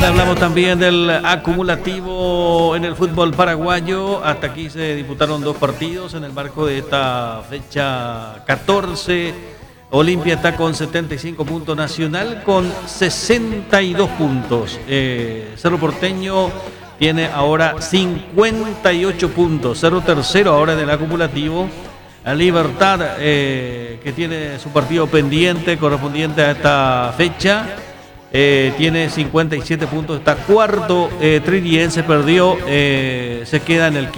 le hablamos también del acumulativo en el fútbol paraguayo. Hasta aquí se disputaron 2 partidos en el marco de esta fecha 14. Olimpia está con 75 puntos, Nacional con 62 puntos. Cerro Porteño tiene ahora 58 puntos. Cerro tercero ahora en el acumulativo. La Libertad, que tiene su partido pendiente correspondiente a esta fecha, tiene 57 puntos, está cuarto. Triniense perdió, se queda en el